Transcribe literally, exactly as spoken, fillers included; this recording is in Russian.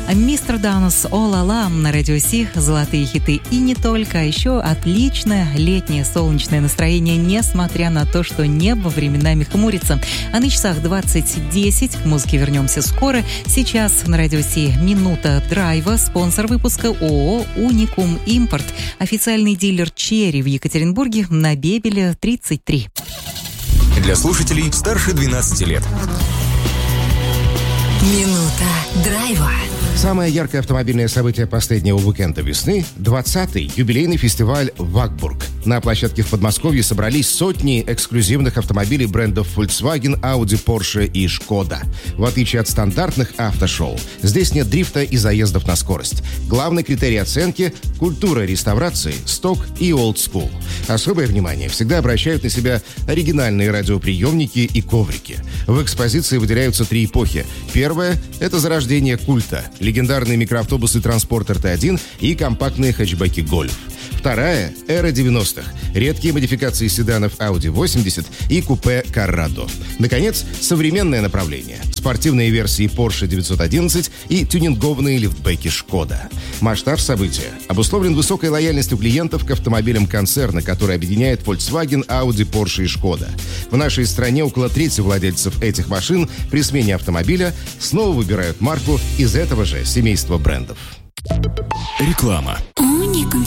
Мистер Данс, О-ла-ла на радио Си, золотые хиты и не только, а еще отличное летнее солнечное настроение, несмотря на то, что небо временами хмурится. А на часах двадцать десять, к музыке вернемся скоро. Сейчас на радио Си минута драйва, спонсор выпуска ООО «Уникум Импорт», официальный дилер «Черри» в Екатеринбурге на Бебеля тридцать три. Для слушателей старше двенадцати лет. Минута драйва. Самое яркое автомобильное событие последнего уикенда весны – двадцатый юбилейный фестиваль «Вагбург». На площадке в Подмосковье собрались сотни эксклюзивных автомобилей брендов Volkswagen, Audi, Porsche и Skoda. В отличие от стандартных автошоу, здесь нет дрифта и заездов на скорость. Главный критерий оценки – культура реставрации, сток и олдскул. Особое внимание всегда обращают на себя оригинальные радиоприемники и коврики. В экспозиции выделяются три эпохи. Первая – это зарождение культа – легендарные микроавтобусы «Транспортер Т один» и компактные хэтчбеки «Гольф». Вторая – эра девяностых. Редкие модификации седанов Audi восемьдесят и купе Corrado. Наконец, современное направление. Спортивные версии Porsche девятьсот одиннадцать и тюнингованные лифтбеки Skoda. Масштаб события обусловлен высокой лояльностью клиентов к автомобилям концерна, который объединяет Volkswagen, Audi, Porsche и Skoda. В нашей стране около трети владельцев этих машин при смене автомобиля снова выбирают марку из этого же семейства брендов. Реклама. Уникум